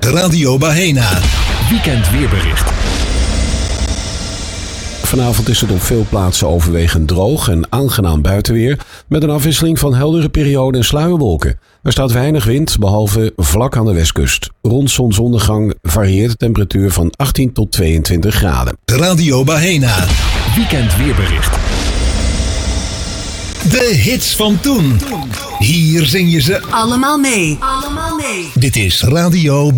Radio Bahena. Weekend weerbericht. Vanavond is het op veel plaatsen overwegend droog en aangenaam buitenweer, met een afwisseling van heldere perioden en sluierwolken. Er staat weinig wind, behalve vlak aan de westkust. Rond zonsondergang varieert de temperatuur van 18 tot 22 graden. Radio Bahena. Weekend weerbericht. De hits van toen. Hier zing je ze allemaal mee. Dit is Radio